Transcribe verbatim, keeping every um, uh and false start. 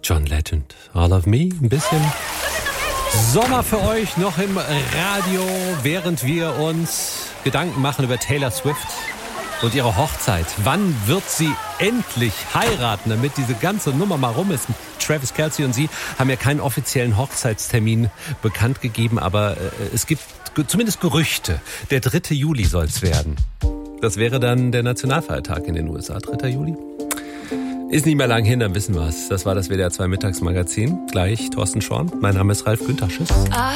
John Legend, All of Me, ein bisschen Sommer für euch noch im Radio, während wir uns Gedanken machen über Taylor Swift und ihre Hochzeit. Wann wird sie endlich heiraten, damit diese ganze Nummer mal rum ist? Travis Kelce und sie haben ja keinen offiziellen Hochzeitstermin bekannt gegeben, aber es gibt zumindest Gerüchte. Der dritte Juli soll es werden. Das wäre dann der Nationalfeiertag in den U S A, dritter Juli. Ist nicht mehr lang hin, dann wissen wir es. Das war das W D R zwei Mittagsmagazin. Gleich Thorsten Schorn. Mein Name ist Ralf Günther. Tschüss.